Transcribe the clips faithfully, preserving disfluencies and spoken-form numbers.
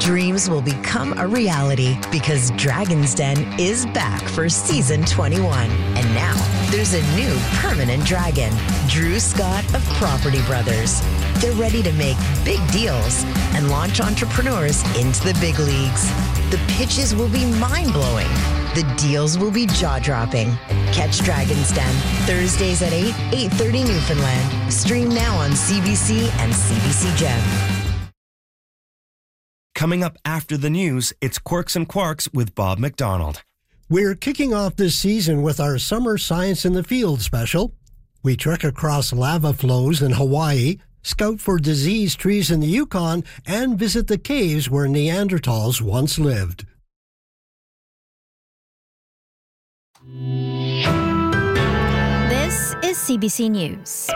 dreams will become a reality because Dragon's Den is back for season twenty-one. And now there's a new permanent dragon, Drew Scott of Property Brothers. They're ready to make big deals and launch entrepreneurs into the big leagues. The pitches will be mind-blowing. The deals will be jaw-dropping. Catch Dragon's Den Thursdays at eight, eight thirty Newfoundland. Stream now on C B C and C B C Gem. Coming up after the news, it's Quirks and Quarks with Bob McDonald. We're kicking off this season with our Summer Science in the Field special. We trek across lava flows in Hawaii, scout for disease trees in the Yukon, and visit the caves where Neanderthals once lived. This is C B C News.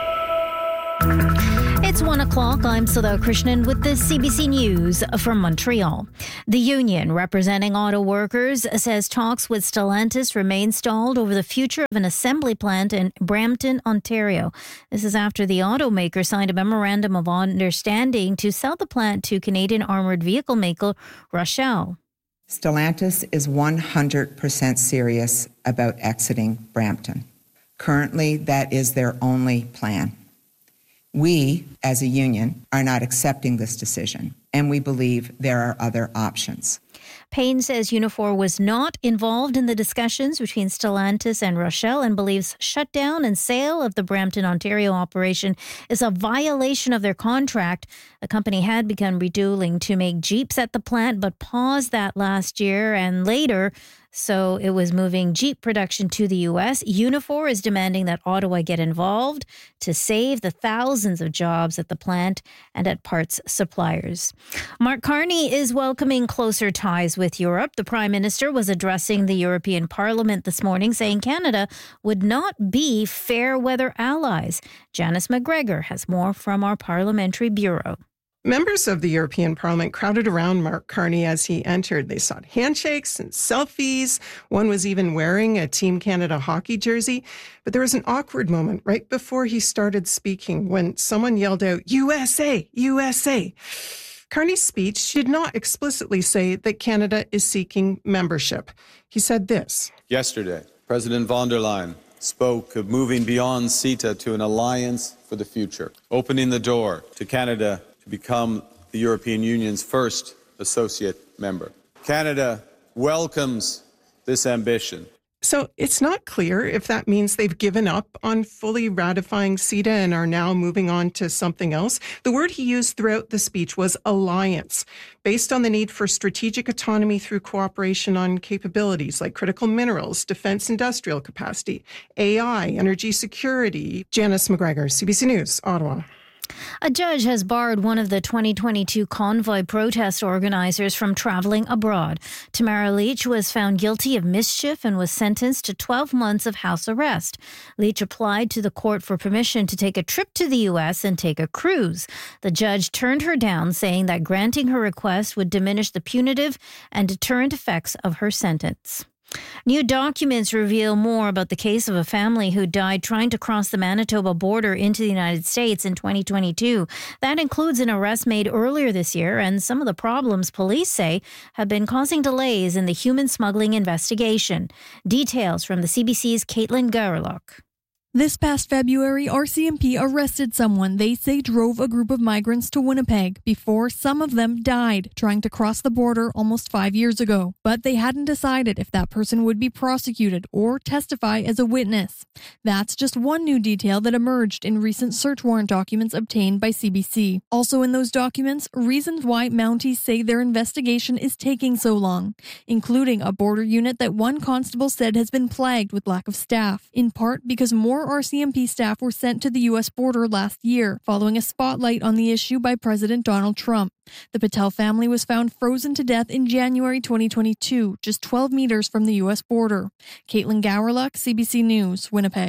It's one o'clock. I'm Sudha Krishnan with the C B C News from Montreal. The union representing auto workers says talks with Stellantis remain stalled over the future of an assembly plant in Brampton, Ontario. This is after the automaker signed a memorandum of understanding to sell the plant to Canadian armoured vehicle maker Rochelle. Stellantis is one hundred percent serious about exiting Brampton. Currently, that is their only plan. We, as a union, are not accepting this decision, and we believe there are other options. Payne says Unifor was not involved in the discussions between Stellantis and Rochelle and believes shutdown and sale of the Brampton, Ontario operation is a violation of their contract. The company had begun retooling to make Jeeps at the plant, but paused that last year and later. So it was moving Jeep production to the U S. Unifor is demanding that Ottawa get involved to save the thousands of jobs at the plant and at parts suppliers. Mark Carney is welcoming closer ties with Europe. The Prime Minister was addressing the European Parliament this morning, saying Canada would not be fair weather allies. Janice McGregor has more from our Parliamentary Bureau. Members of the European Parliament crowded around Mark Carney as he entered. They sought handshakes and selfies. One was even wearing a Team Canada hockey jersey. But there was an awkward moment right before he started speaking when someone yelled out, U S A, U S A. Carney's speech did not explicitly say that Canada is seeking membership. He said this. Yesterday, President von der Leyen spoke of moving beyond CETA to an alliance for the future, opening the door to Canada to become the European Union's first associate member. Canada welcomes this ambition. So it's not clear if that means they've given up on fully ratifying CETA and are now moving on to something else. The word he used throughout the speech was alliance, based on the need for strategic autonomy through cooperation on capabilities like critical minerals, defense industrial capacity, A I, energy security. Janice McGregor, C B C News, Ottawa. A judge has barred one of the twenty twenty-two convoy protest organizers from traveling abroad. Tamara Leach was found guilty of mischief and was sentenced to twelve months of house arrest. Leach applied to the court for permission to take a trip to the U S and take a cruise. The judge turned her down, saying that granting her request would diminish the punitive and deterrent effects of her sentence. New documents reveal more about the case of a family who died trying to cross the Manitoba border into the United States in twenty twenty-two. That includes an arrest made earlier this year and some of the problems police say have been causing delays in the human smuggling investigation. Details from the C B C's Caitlin Garlock. This past February, R C M P arrested someone they say drove a group of migrants to Winnipeg before some of them died trying to cross the border almost five years ago. But they hadn't decided if that person would be prosecuted or testify as a witness. That's just one new detail that emerged in recent search warrant documents obtained by C B C. Also in those documents, reasons why Mounties say their investigation is taking so long, including a border unit that one constable said has been plagued with lack of staff, in part because more R C M P staff were sent to the U S border last year, following a spotlight on the issue by President Donald Trump. The Patel family was found frozen to death in January twenty twenty-two, just twelve meters from the U S border. Caitlin Gowerluck, C B C News, Winnipeg.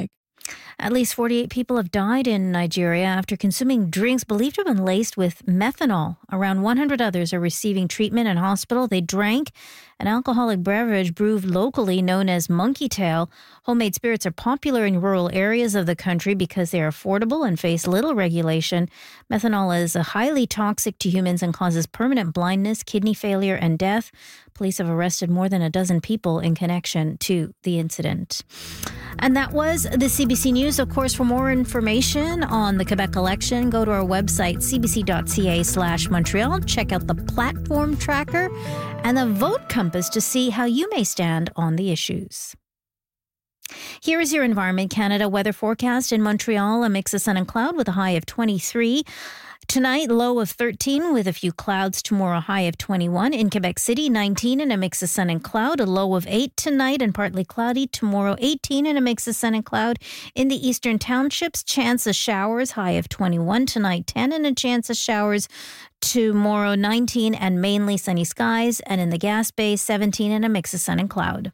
At least forty-eight people have died in Nigeria after consuming drinks believed to have been laced with methanol. Around one hundred others are receiving treatment in hospital. They drank an alcoholic beverage brewed locally known as Monkey Tail. Homemade spirits are popular in rural areas of the country because they are affordable and face little regulation. Methanol is highly toxic to humans and causes permanent blindness, kidney failure, and death. Police have arrested more than a dozen people in connection to the incident. And that was the C B C News. Of course, for more information on the Quebec election, go to our website, c b c dot c a slash Montreal. Check out the platform tracker and the vote compass to see how you may stand on the issues. Here is your Environment Canada weather forecast. In Montreal, a mix of sun and cloud with a high of twenty-three. Tonight, low of thirteen with a few clouds. Tomorrow, high of twenty-one. In Quebec City, nineteen and a mix of sun and cloud. A low of eight tonight and partly cloudy. Tomorrow, eighteen and a mix of sun and cloud. In the eastern townships, chance of showers. High of twenty-one. Tonight, ten and a chance of showers. Tomorrow, nineteen and mainly sunny skies. And in the Gas Bay, seventeen and a mix of sun and cloud.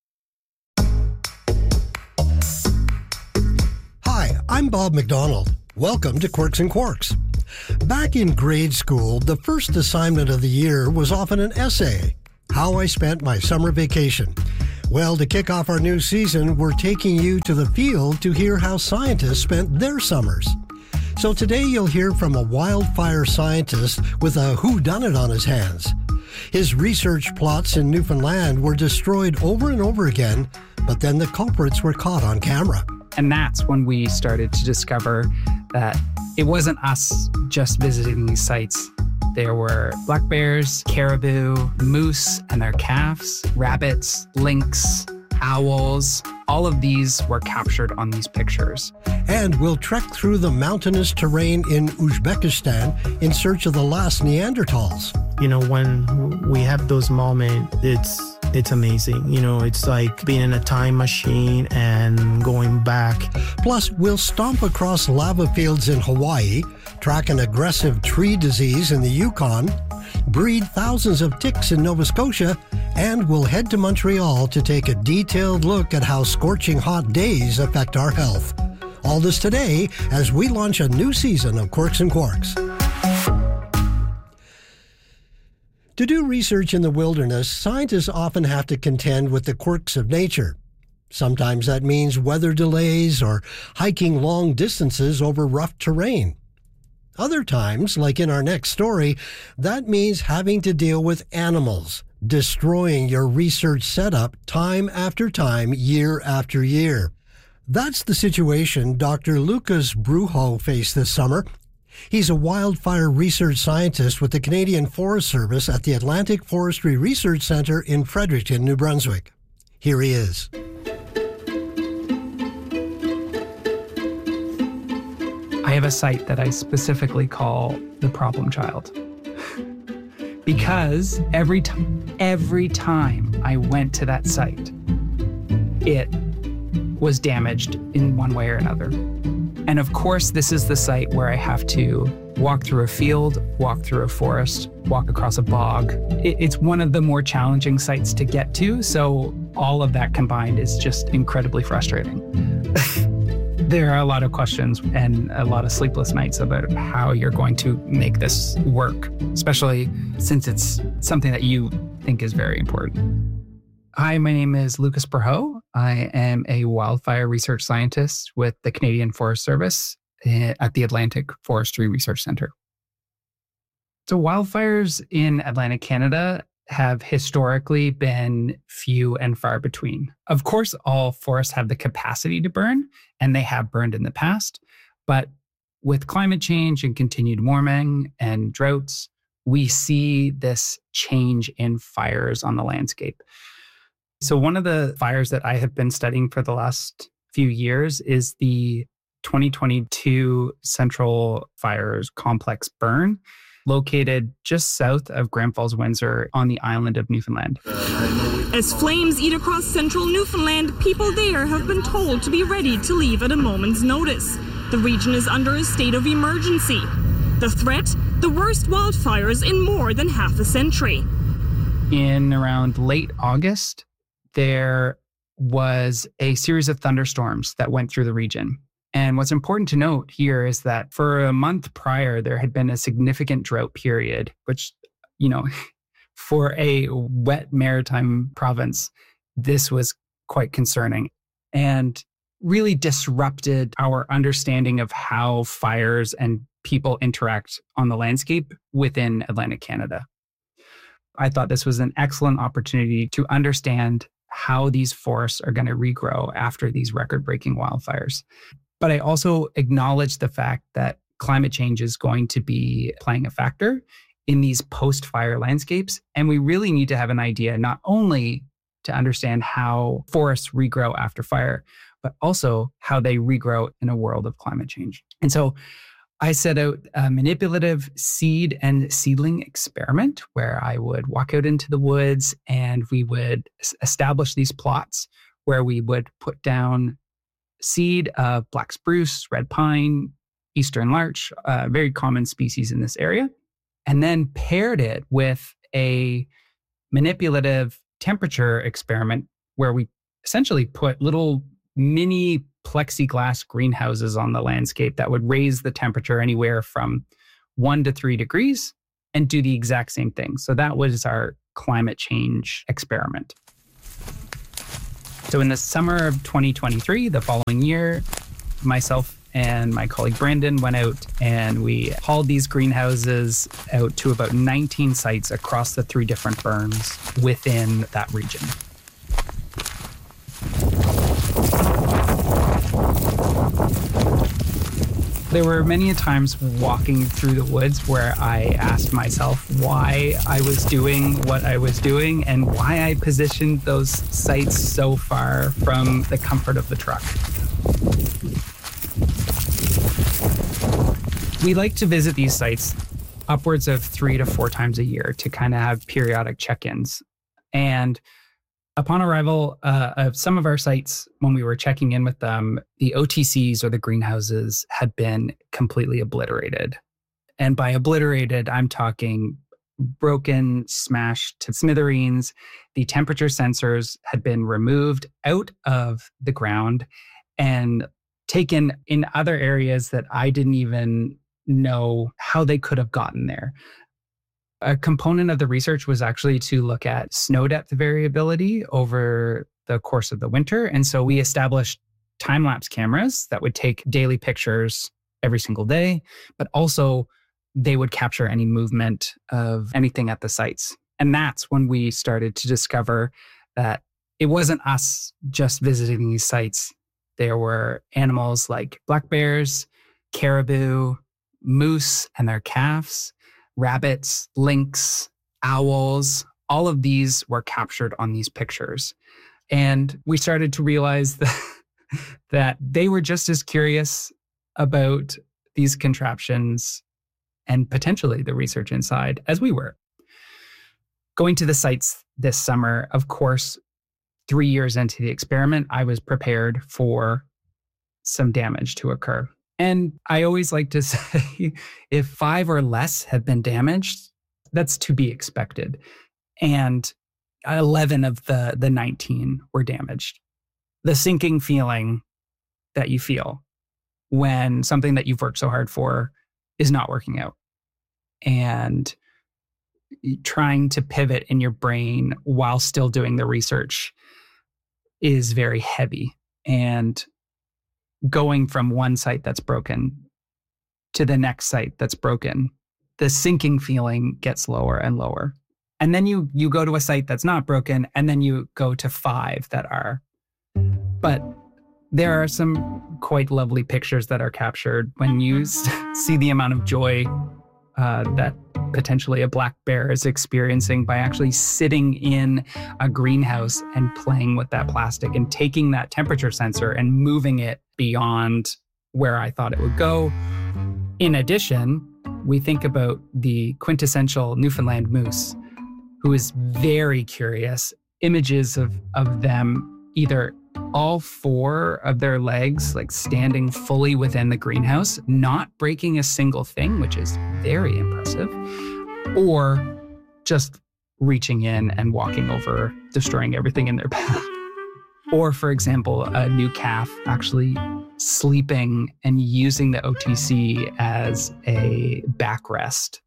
Hi, I'm Bob McDonald. Welcome to Quirks and Quarks. Back in grade school, the first assignment of the year was often an essay, How I Spent My Summer Vacation. Well, to kick off our new season, we're taking you to the field to hear how scientists spent their summers. So today you'll hear from a wildfire scientist with a whodunit on his hands. His research plots in Newfoundland were destroyed over and over again, but then the culprits were caught on camera. And that's when we started to discover that it wasn't us just visiting these sites. There were black bears, caribou, moose and their calves, rabbits, lynx, owls. All of these were captured on these pictures. And we'll trek through the mountainous terrain in Uzbekistan in search of the last Neanderthals. You know, when we have those moments, it's It's amazing. You know, it's like being in a time machine and going back. Plus, we'll stomp across lava fields in Hawaii, track an aggressive tree disease in the Yukon, breed thousands of ticks in Nova Scotia, and we'll head to Montreal to take a detailed look at how scorching hot days affect our health. All this today as we launch a new season of Quirks and Quarks. To do research in the wilderness, scientists often have to contend with the quirks of nature. Sometimes that means weather delays or hiking long distances over rough terrain. Other times, like in our next story, that means having to deal with animals, destroying your research setup time after time, year after year. That's the situation Doctor Lucas Brujo faced this summer. He's a wildfire research scientist with the Canadian Forest Service at the Atlantic Forestry Research Centre in Fredericton, New Brunswick. Here he is. I have a site that I specifically call the problem child. Because every time, every time I went to that site, it was damaged in one way or another. And of course, this is the site where I have to walk through a field, walk through a forest, walk across a bog. It's one of the more challenging sites to get to, so all of that combined is just incredibly frustrating. There are a lot of questions and a lot of sleepless nights about how you're going to make this work, especially since it's something that you think is very important. Hi, my name is Lucas Brujo. I am a wildfire research scientist with the Canadian Forest Service at the Atlantic Forestry Research Centre. So wildfires in Atlantic Canada have historically been few and far between. Of course, all forests have the capacity to burn, and they have burned in the past. But with climate change and continued warming and droughts, we see this change in fires on the landscape. So one of the fires that I have been studying for the last few years is the twenty twenty-two Central Fires Complex burn, located just south of Grand Falls, Windsor on the island of Newfoundland. As flames eat across central Newfoundland, people there have been told to be ready to leave at a moment's notice. The region is under a state of emergency. The threat? The worst wildfires in more than half a century. In around late August, there was a series of thunderstorms that went through the region. And what's important to note here is that for a month prior, there had been a significant drought period, which, you know, for a wet maritime province, this was quite concerning and really disrupted our understanding of how fires and people interact on the landscape within Atlantic Canada. I thought this was an excellent opportunity to understand how these forests are going to regrow after these record-breaking wildfires. But I also acknowledge the fact that climate change is going to be playing a factor in these post-fire landscapes. And we really need to have an idea not only to understand how forests regrow after fire, but also how they regrow in a world of climate change. And so I set out a manipulative seed and seedling experiment where I would walk out into the woods and we would establish these plots where we would put down seed of black spruce, red pine, eastern larch, uh, very common species in this area, and then paired it with a manipulative temperature experiment where we essentially put little mini plexiglass greenhouses on the landscape that would raise the temperature anywhere from one to three degrees and do the exact same thing. So that was our climate change experiment. So in the summer of twenty twenty-three, the following year, myself and my colleague Brandon went out and we hauled these greenhouses out to about nineteen sites across the three different burns within that region. There were many times walking through the woods where I asked myself why I was doing what I was doing and why I positioned those sites so far from the comfort of the truck. We like to visit these sites upwards of three to four times a year to kind of have periodic check-ins. And upon arrival uh, of some of our sites, when we were checking in with them, the O T Cs or the greenhouses had been completely obliterated. And by obliterated, I'm talking broken, smashed to smithereens. The temperature sensors had been removed out of the ground and taken in other areas that I didn't even know how they could have gotten there. A component of the research was actually to look at snow depth variability over the course of the winter. And so we established time-lapse cameras that would take daily pictures every single day, but also they would capture any movement of anything at the sites. And that's when we started to discover that it wasn't us just visiting these sites. There were animals like black bears, caribou, moose and their calves, rabbits, lynx, owls, all of these were captured on these pictures. And we started to realize that, that they were just as curious about these contraptions and potentially the research inside as we were. Going to the sites this summer, of course, three years into the experiment, I was prepared for some damage to occur. And I always like to say, if five or less have been damaged, that's to be expected. And eleven of the, the nineteen were damaged. The sinking feeling that you feel when something that you've worked so hard for is not working out. And trying to pivot in your brain while still doing the research is very heavy. And going from one site that's broken to the next site that's broken, the sinking feeling gets lower and lower. And then you you go to a site that's not broken, and then you go to five that are. But there are some quite lovely pictures that are captured when you see the amount of joy uh, that potentially a black bear is experiencing by actually sitting in a greenhouse and playing with that plastic and taking that temperature sensor and moving it beyond where I thought it would go. In addition, we think about the quintessential Newfoundland moose, who is very curious. Images of, of them, either all four of their legs, like standing fully within the greenhouse, not breaking a single thing, which is very impressive, or just reaching in and walking over, destroying everything in their path. Or, for example, a new calf actually sleeping and using the O T C as a backrest.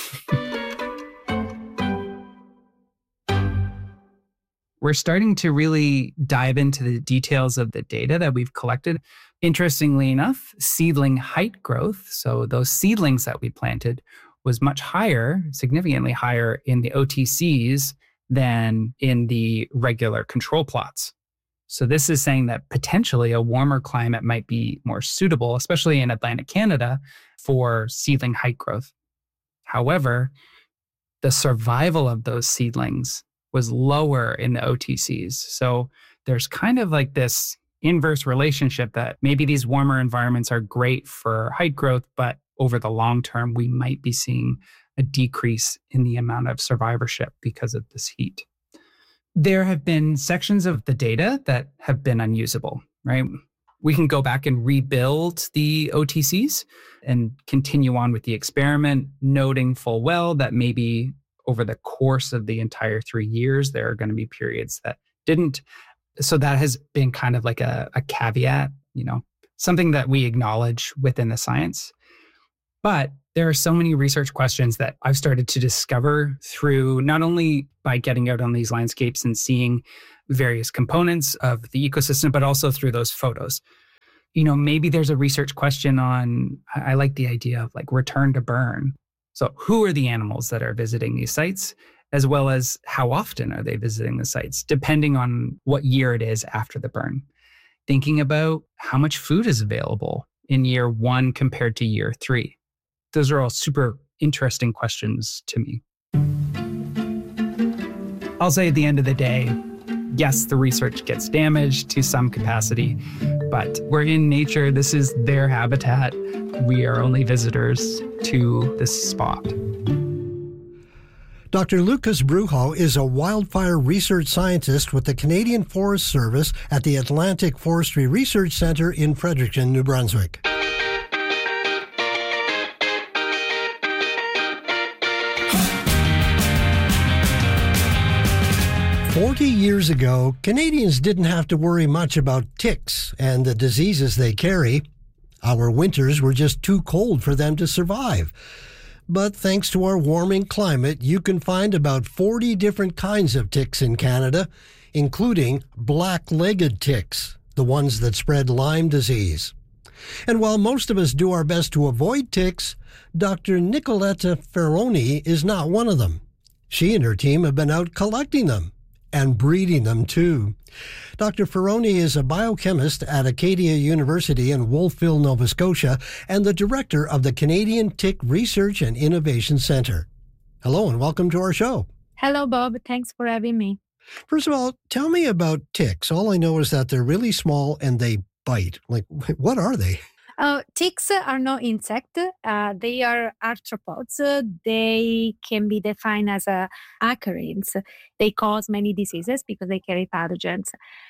We're starting to really dive into the details of the data that we've collected. Interestingly enough, seedling height growth, so those seedlings that we planted, was much higher, significantly higher in the O T Cs than in the regular control plots. So this is saying that potentially a warmer climate might be more suitable, especially in Atlantic Canada, for seedling height growth. However, the survival of those seedlings was lower in the O T Cs. So there's kind of like this inverse relationship that maybe these warmer environments are great for height growth, but over the long term, we might be seeing a decrease in the amount of survivorship because of this heat. There have been sections of the data that have been unusable, right? We can go back and rebuild the O T Cs and continue on with the experiment, noting full well that maybe over the course of the entire three years, there are going to be periods that didn't. So that has been kind of like a, a caveat, you know, something that we acknowledge within the science. But there are so many research questions that I've started to discover through not only by getting out on these landscapes and seeing various components of the ecosystem, but also through those photos. You know, maybe there's a research question on, I like the idea of like return to burn. So who are the animals that are visiting these sites, as well as how often are they visiting the sites, depending on what year it is after the burn. Thinking about how much food is available in year one compared to year three. Those are all super interesting questions to me. I'll say at the end of the day, yes, the research gets damaged to some capacity, but we're in nature. This is their habitat. We are only visitors to this spot. Doctor Lucas Brujo is a wildfire research scientist with the Canadian Forest Service at the Atlantic Forestry Research Centre in Fredericton, New Brunswick. Forty years ago, Canadians didn't have to worry much about ticks and the diseases they carry. Our winters were just too cold for them to survive. But thanks to our warming climate, you can find about forty different kinds of ticks in Canada, including black-legged ticks, the ones that spread Lyme disease. And while most of us do our best to avoid ticks, Doctor Nicoletta Ferroni is not one of them. She and her team have been out collecting them. And breeding them, too. Doctor Ferroni is a biochemist at Acadia University in Wolfville, Nova Scotia, and the director of the Canadian Tick Research and Innovation Centre. Hello, and welcome to our show. Hello, Bob. Thanks for having me. First of all, tell me about ticks. All I know is that they're really small and they bite. Like, what are they? Uh, ticks are not insects. Uh, they are arthropods. They can be defined as uh, acarines. They cause many diseases because they carry pathogens.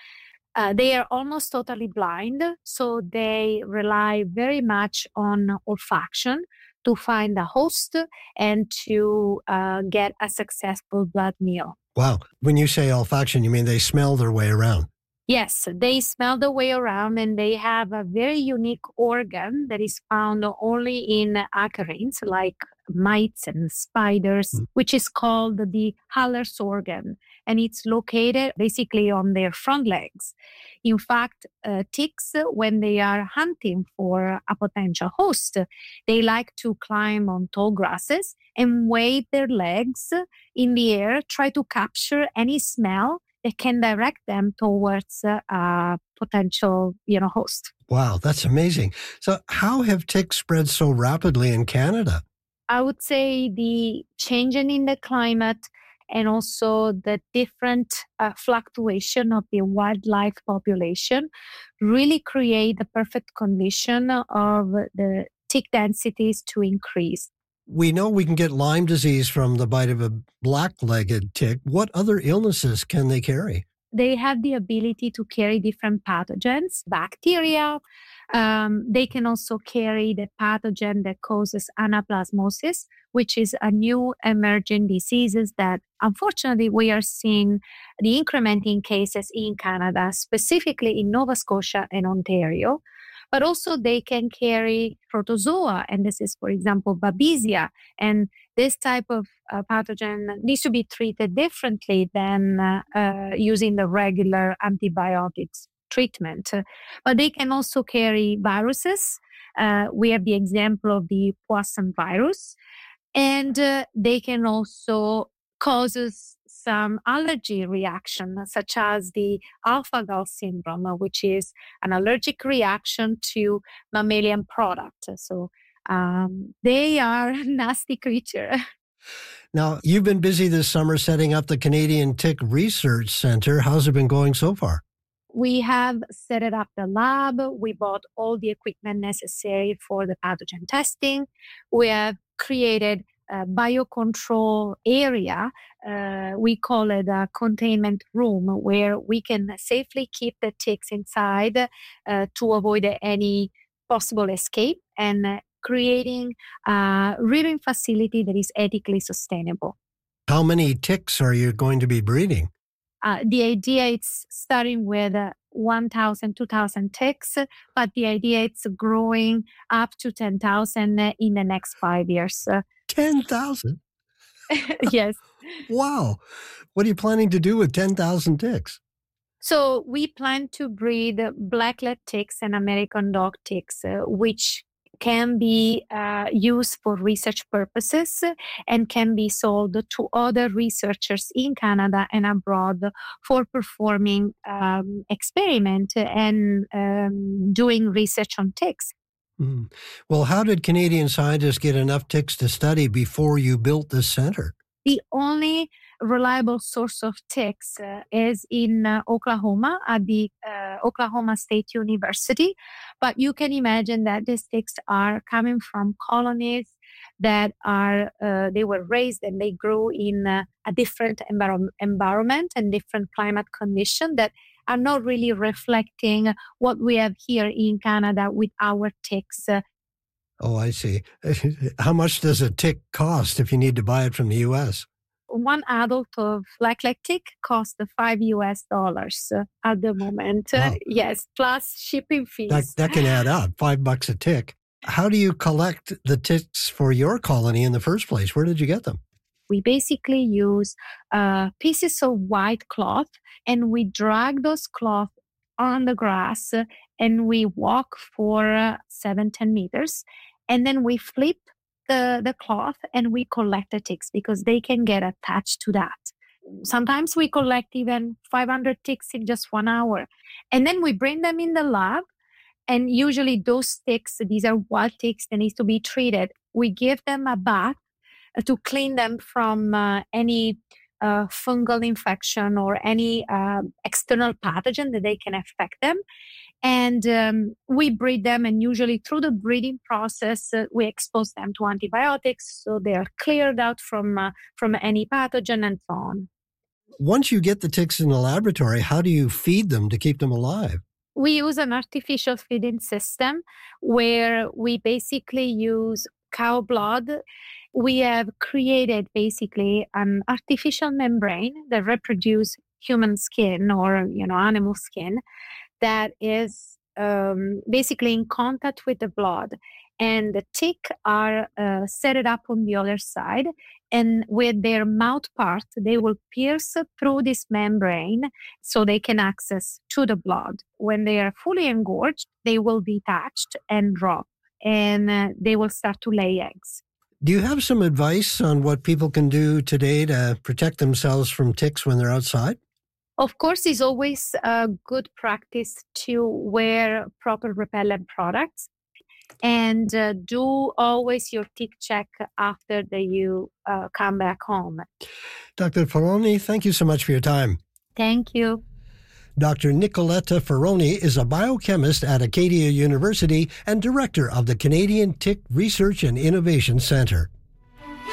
Uh, they are almost totally blind, so they rely very much on olfaction to find the host and to uh, get a successful blood meal. Wow. When you say olfaction, you mean they smell their way around? Yes, they smell the way around, and they have a very unique organ that is found only in acarines, like mites and spiders, mm. which is called the Haller's organ, and it's located basically on their front legs. In fact, uh, ticks, when they are hunting for a potential host, they like to climb on tall grasses and wave their legs in the air, try to capture any smell that can direct them towards uh, a potential, you know, host. Wow, that's amazing. So how have ticks spread so rapidly in Canada? I would say the changing in the climate and also the different uh, fluctuation of the wildlife population really create the perfect condition of the tick densities to increase. We know we can get Lyme disease from the bite of a black-legged tick. What other illnesses can they carry? they have the ability to carry different pathogens, bacteria. Um, they can also carry the pathogen that causes anaplasmosis, which is a new emerging diseases that unfortunately we are seeing the incrementing cases in Canada, specifically in Nova Scotia and Ontario. But also they can carry protozoa, and this is, for example, Babesia. And this type of uh, pathogen needs to be treated differently than uh, uh, using the regular antibiotics treatment. Uh, but they can also carry viruses. Uh, we have the example of the Poisson virus. And uh, they can also cause some allergy reaction, such as the alpha-gal syndrome, which is an allergic reaction to mammalian product. So um, they are a nasty creature. Now, you've been busy this summer setting up the Canadian Tick Research Centre. How's it been going so far? We have set it up the lab. We bought all the equipment necessary for the pathogen testing. We have created a biocontrol area. Uh, we call it a containment room, where we can safely keep the ticks inside uh, to avoid any possible escape, and uh, creating a rearing facility that is ethically sustainable. How many ticks are you going to be breeding? Uh, the idea is starting with uh, one thousand, two thousand ticks, but the idea is growing up to ten thousand in the next five years. ten thousand? Yes. Wow. What are you planning to do with ten thousand ticks? So we plan to breed blackleg ticks and American dog ticks, uh, which can be uh, used for research purposes and can be sold to other researchers in Canada and abroad for performing um, experiment and um, doing research on ticks. Mm. Well, how did Canadian scientists get enough ticks to study before you built this center? The only reliable source of ticks uh, is in uh, Oklahoma at the uh, Oklahoma State University. But you can imagine that these ticks are coming from colonies that are, uh, they were raised and they grew in uh, a different envir- environment and different climate condition that are not really reflecting what we have here in Canada with our ticks. Uh, Oh, I see. How much does a tick cost if you need to buy it from the U S? One adult of blackleg tick costs five U S dollars uh, at the moment. Wow. Uh, yes, plus shipping fees. That, that can add up, five bucks a tick. How do you collect the ticks for your colony in the first place? Where did you get them? We basically use uh, pieces of white cloth, and we drag those cloth on the grass, uh, and we walk for uh, seven, ten meters. And then we flip the, the cloth and we collect the ticks because they can get attached to that. Sometimes we collect even five hundred ticks in just one hour. And then we bring them in the lab. And usually those ticks, these are wild ticks that need to be treated. We give them a bath uh, to clean them from uh, any uh, fungal infection or any uh, external pathogen that they can affect them. And um, we breed them, and usually through the breeding process, uh, we expose them to antibiotics so they're cleared out from uh, from any pathogen and so on. Once you get the ticks in the laboratory, how do you feed them to keep them alive? We use an artificial feeding system where we basically use cow blood. We have created basically an artificial membrane that reproduces human skin or, you know, animal skin that is um, basically in contact with the blood. And the tick are uh, set it up on the other side, and with their mouth part, they will pierce through this membrane so they can access to the blood. When they are fully engorged, they will detach and drop, and uh, they will start to lay eggs. Do you have some advice on what people can do today to protect themselves from ticks when they're outside? Of course, it's always a good practice to wear proper repellent products, and uh, do always your tick check after that you uh, come back home. Doctor Ferroni, thank you so much for your time. Thank you. Doctor Nicoletta Ferroni is a biochemist at Acadia University and director of the Canadian Tick Research and Innovation Centre.